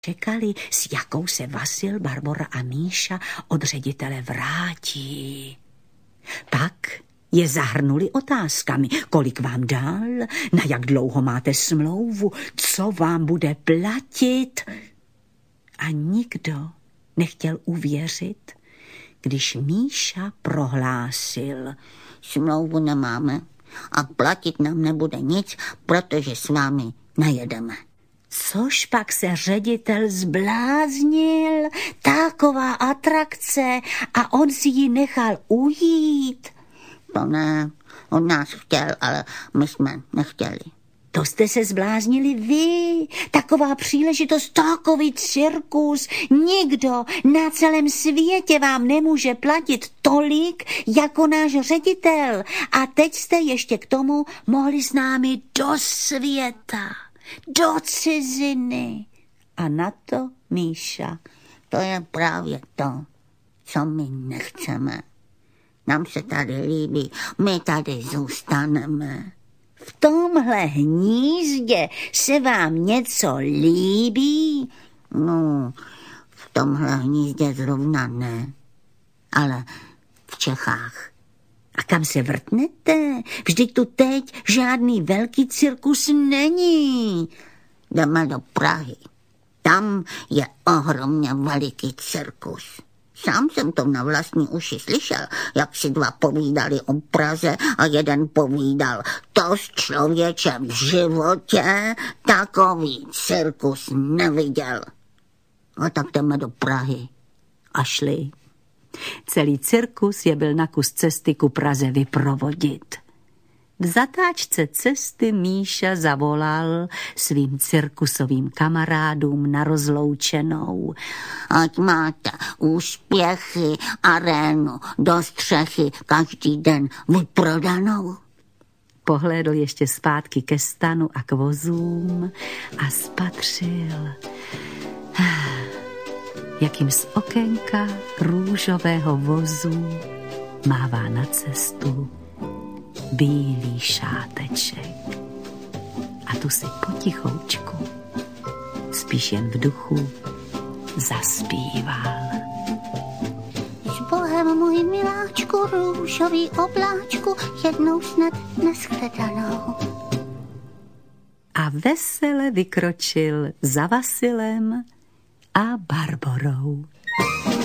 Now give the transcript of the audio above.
čekali, s jakou se Vasil, Barbora a Míša od ředitele vrátí. Pak je zahrnuli otázkami, kolik vám dal, na jak dlouho máte smlouvu, co vám bude platit. A nikdo nechtěl uvěřit, když Míša prohlásil: smlouvu nemáme a platit nám nebude nic, protože s vámi nejedeme. Což pak se ředitel zbláznil, taková atrakce, a on si ji nechal ujít. To ne, on nás chtěl, ale my jsme nechtěli. To jste se zbláznili vy, taková příležitost, takový cirkus. Nikdo na celém světě vám nemůže platit tolik jako náš ředitel. A teď jste ještě k tomu mohli s námi do světa, do ciziny. A na to Míša: to je právě to, co my nechceme. Nám se tady líbí, my tady zůstaneme. V tomhle hnízdě se vám něco líbí? No, v tomhle hnízdě zrovna ne, ale v Čechách. A kam se vrtnete? Vždyť tu teď žádný velký cirkus není. Jdeme do Prahy. Tam je ohromně veliký cirkus. Sám jsem to na vlastní uši slyšel, jak si dva povídali o Praze a jeden povídal: to s člověčem v životě takový cirkus neviděl. A tak jdeme do Prahy. A šli. Celý cirkus je byl na kus cesty ku Praze vyprovodit. V zatáčce cesty Míša zavolal svým cirkusovým kamarádům na rozloučenou: ať máte úspěchy, arénu do střechy každý den vyprodanou. Pohlédl ještě zpátky ke stanu a k vozům a spatřil, jakým z okénka růžového vozu mává na cestu bílý šáteček. A tu si potichoučku, spíš jen v duchu, zaspíval: s Bohem, můj miláčku, růžový obláčku, jednou snad nashledanou. A vesele vykročil za Vasilem a Barborou.